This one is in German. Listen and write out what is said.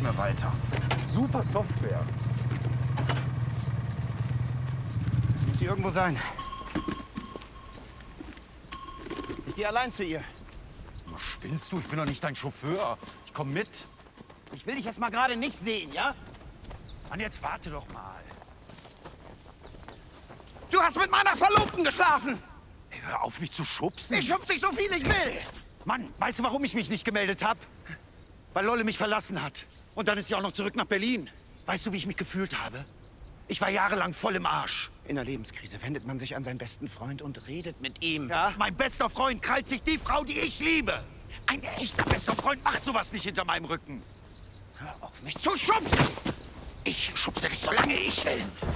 mehr weiter. Super Software. Muss sie irgendwo sein. Ich gehe allein zu ihr. Was spinnst du? Ich bin doch nicht dein Chauffeur. Ich komm mit. Ich will dich jetzt mal gerade nicht sehen, ja? Mann, jetzt warte doch mal. Du hast mit meiner Verlobten geschlafen! Ey, hör auf, mich zu schubsen. Ich schubse dich so viel ich will! Mann, weißt du, warum ich mich nicht gemeldet habe? Weil Lolle mich verlassen hat. Und dann ist sie auch noch zurück nach Berlin. Weißt du, wie ich mich gefühlt habe? Ich war jahrelang voll im Arsch. In der Lebenskrise wendet man sich an seinen besten Freund und redet mit ihm. Ja? Mein bester Freund krallt sich die Frau, die ich liebe. Ein echter bester Freund macht sowas nicht hinter meinem Rücken. Hör auf, mich zu schubsen! Ich schubse dich, solange ich will.